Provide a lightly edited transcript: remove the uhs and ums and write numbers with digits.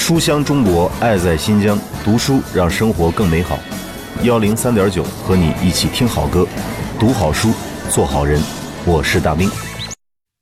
书香中国，爱在新疆。读书让生活更美好。103.9和你一起听好歌，读好书，做好人。我是大兵。